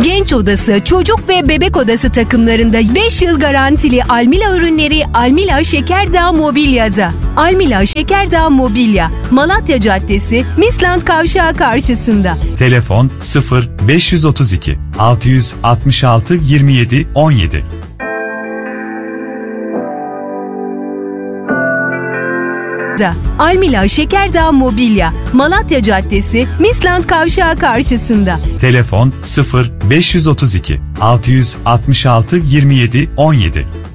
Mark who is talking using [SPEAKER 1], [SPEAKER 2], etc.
[SPEAKER 1] Genç odası, çocuk ve bebek odası takımlarında 5 yıl garantili Almila ürünleri Almila Şekerdağ Mobilya'da. Almila Şekerdağ Mobilya, Malatya Caddesi, Misland Kavşağı karşısında.
[SPEAKER 2] Telefon 0 532 666 27 17.
[SPEAKER 1] Almila Şekerdağ Mobilya, Malatya Caddesi, Misland Kavşağı karşısında.
[SPEAKER 2] Telefon 0 532 666 27 17.